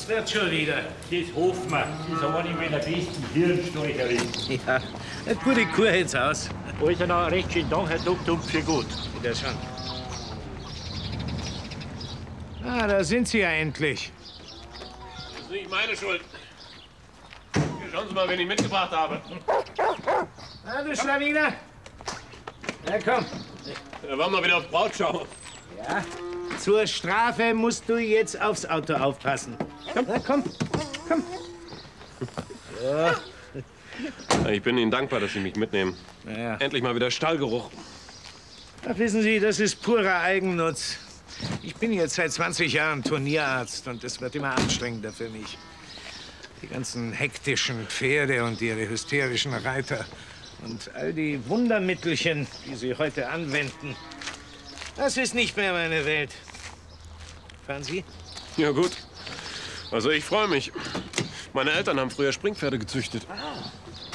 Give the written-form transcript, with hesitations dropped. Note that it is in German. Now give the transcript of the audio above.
Was wird schon wieder? Das hoffen wir. Das ist eine meiner besten Hirnsteucherin. Ja, eine gute Kur jetzt aus. Also noch recht schönen Dank, Herr Doktor, und für gut. Wieder schon. Ah, da sind Sie ja endlich. Das ist nicht meine Schuld. Schauen Sie mal, wen ich mitgebracht habe. Na, du Schlawiner. Na komm. Wir wollen mal wieder auf Brautschau. Ja. Zur Strafe musst du jetzt aufs Auto aufpassen. Komm, na, komm. Komm. So. Ich bin Ihnen dankbar, dass Sie mich mitnehmen. Ja. Endlich mal wieder Stallgeruch. Ach, wissen Sie, das ist purer Eigennutz. Ich bin jetzt seit 20 Jahren Turnierarzt und es wird immer anstrengender für mich. Die ganzen hektischen Pferde und ihre hysterischen Reiter und all die Wundermittelchen, die Sie heute anwenden. Das ist nicht mehr meine Welt. Fahren Sie? Ja, gut. Also ich freue mich. Meine Eltern haben früher Springpferde gezüchtet.